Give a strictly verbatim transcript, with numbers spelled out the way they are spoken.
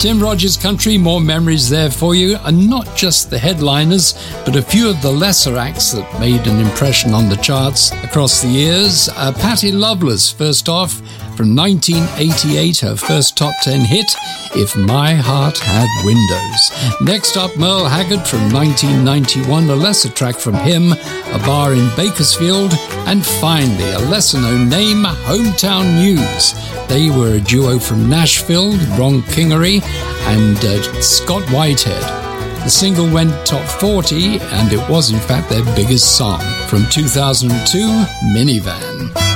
Tim Rogers Country, more memories there for you, and not just the headliners, but a few of the lesser acts that made an impression on the charts across the years. Uh, Patti Loveless, first off, from nineteen eighty-eight, her first top ten hit, If My Heart Had Windows. Next up, Merle Haggard from nineteen ninety-one, a lesser track from him, A Bar in Bakersfield. And finally, a lesser-known name, Hometown News. They were a duo from Nashville, Ron Kingery and uh, Scott Whitehead. The single went top forty, and it was in fact their biggest song. From two thousand two, Minivan.